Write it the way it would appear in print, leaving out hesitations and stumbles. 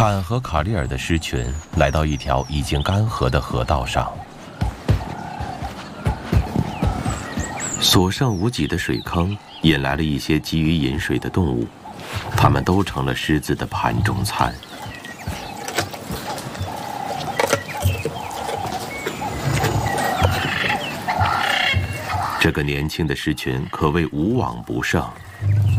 坎和卡利尔的狮群来到一条已经干涸的河道上，所剩无几的水坑引来了一些急于饮水的动物，它们都成了狮子的盘中餐。这个年轻的狮群可谓无往不胜，